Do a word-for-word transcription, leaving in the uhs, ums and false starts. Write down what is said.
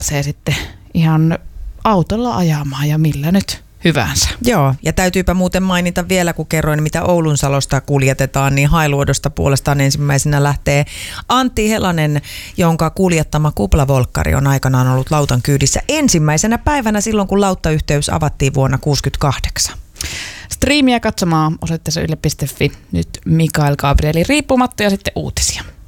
se sitten ihan autolla ajamaan ja millä nyt hyvänsä. Joo, ja täytyypä muuten mainita vielä, kun kerroin, mitä Oulunsalosta kuljetetaan, niin Hailuodosta puolestaan ensimmäisenä lähtee Antti Helanen, jonka kuljettama kuplavolkkari on aikanaan ollut lautan kyydissä ensimmäisenä päivänä silloin, kun lauttayhteys avattiin vuonna tuhatyhdeksänsataakuusikymmentäkahdeksan. Striimiä katsomaan osoitteessa yle piste fi. Nyt Mikael Gabrielin Riippumatta ja sitten uutisia.